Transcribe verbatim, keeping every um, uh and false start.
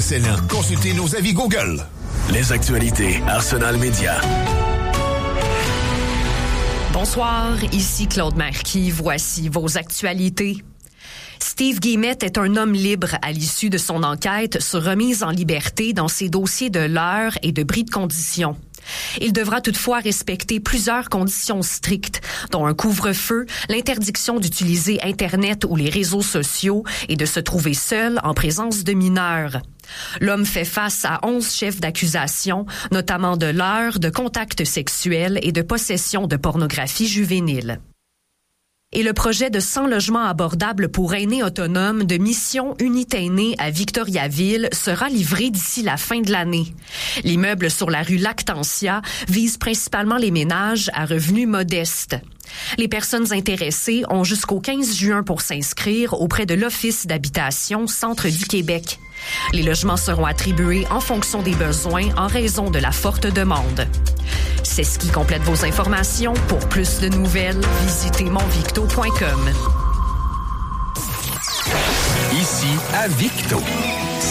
excellent. Consultez nos avis Google. Les actualités Arsenal Média. Bonsoir, ici Claude Marquis. Voici vos actualités. Steve Guillemette est un homme libre à l'issue de son enquête sur remise en liberté dans ses dossiers de leurre et de bris de condition. Il devra toutefois respecter plusieurs conditions strictes, dont un couvre-feu, l'interdiction d'utiliser Internet ou les réseaux sociaux et de se trouver seul en présence de mineurs. L'homme fait face à onze chefs d'accusation, notamment de leurre, de contacts sexuels et de possession de pornographie juvénile. Et le projet de cent logements abordables pour aînés autonomes de Mission Unité Aînée à Victoriaville sera livré d'ici la fin de l'année. L'immeuble sur la rue Lactantia vise principalement les ménages à revenus modestes. Les personnes intéressées ont jusqu'au quinze juin pour s'inscrire auprès de l'Office d'habitation Centre du Québec. Les logements seront attribués en fonction des besoins en raison de la forte demande. C'est ce qui complète vos informations. Pour plus de nouvelles, visitez monvicto point com. Ici à Victo.